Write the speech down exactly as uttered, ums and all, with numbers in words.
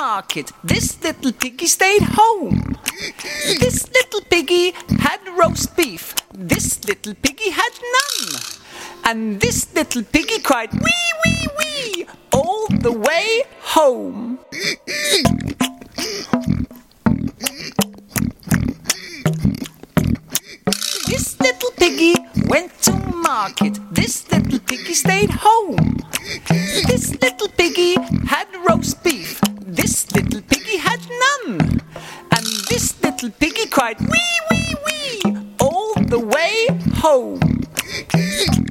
market. This little piggy stayed home. This little piggy had roast beef. This little piggy had none. And this little piggy cried wee, wee, wee all the way home. This little piggy went to market. This little piggy stayed home. This little piggy had roast beef. This little piggy had none. And this little piggy cried wee,